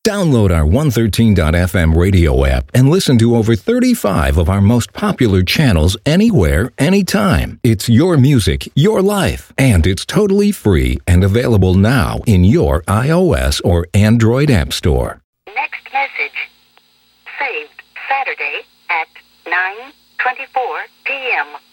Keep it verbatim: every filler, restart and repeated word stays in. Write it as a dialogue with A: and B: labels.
A: Download our one thirteen dot f m radio app and listen to over thirty-five of our most popular channels anywhere, anytime. It's your music, your life, and it's totally free and available now in your iOS or Android app store.
B: Next message. Saved Saturday at nine twenty-four p.m.